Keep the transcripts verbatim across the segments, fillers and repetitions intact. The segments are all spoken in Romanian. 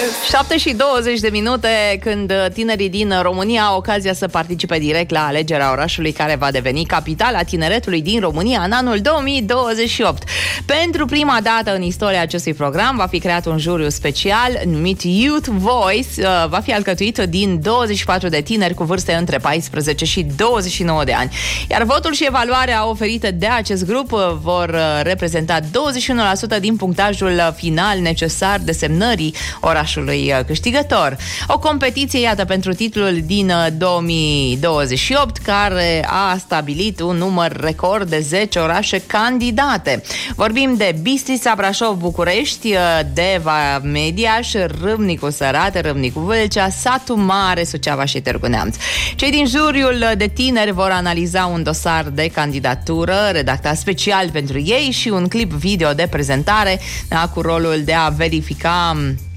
șapte și douăzeci de minute, când tinerii din România au ocazia să participe direct la alegerea orașului care va deveni capitala tineretului din România în anul două mii douăzeci și opt. Pentru prima dată în istoria acestui program va fi creat un juriu special numit Youth Voice. Va fi alcătuit din douăzeci și patru de tineri cu vârste între paisprezece și douăzeci și nouă de ani. Iar votul și evaluarea oferită de acest grup vor reprezenta douăzeci și unu la sută din punctajul final necesar desemnării orașului câștigător. O competiție, iată, pentru titlul din două mii douăzeci și opt, care a stabilit un număr record de zece orașe candidate. Vorbim de Bistrița, Brașov, București, Deva, Mediaș, Râmnicu Sărat, Râmnicu Vâlcea, Satu Mare, Suceava și Târgu Neamț. Cei din juriul de tineri vor analiza un dosar de candidatură redactat special pentru ei și un clip video de prezentare, da, cu rolul de a verifica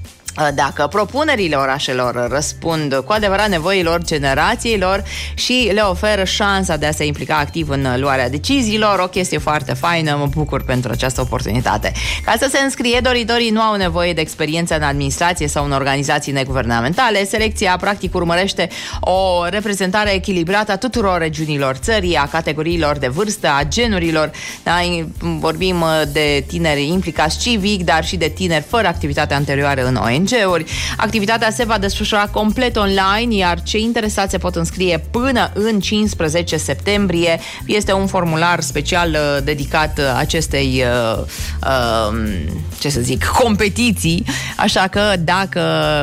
dacă propunerile orașelor răspund cu adevărat nevoilor generațiilor și le oferă șansa de a se implica activ în luarea deciziilor. O chestie foarte faină, mă bucur pentru această oportunitate. Ca să se înscrie, doritorii nu au nevoie de experiență în administrație sau în organizații neguvernamentale. Selecția practic urmărește o reprezentare echilibrată a tuturor regiunilor țării, a categoriilor de vârstă, a genurilor. Da, vorbim de tineri implicați civic, dar și de tineri fără activitate anterioară în O N G-uri. Activitatea se va desfășura complet online, iar cei interesați se pot înscrie până în cincisprezece septembrie. Este un formular special uh, dedicat uh, acestei uh, uh, ce să zic, competiții, așa că dacă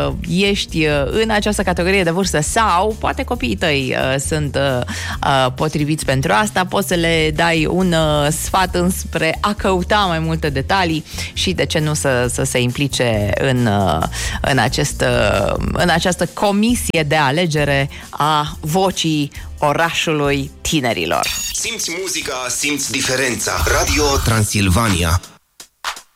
ești uh, în această categorie de vârstă sau poate copiii tăi uh, sunt uh, uh, potriviți pentru asta, poți să le dai un uh, sfat înspre a căuta mai multe detalii și de ce nu să, să se implice în uh, În, acest, în această comisie de alegere a vocii orașului tinerilor. Simți muzica, simți diferența. Radio Transilvania.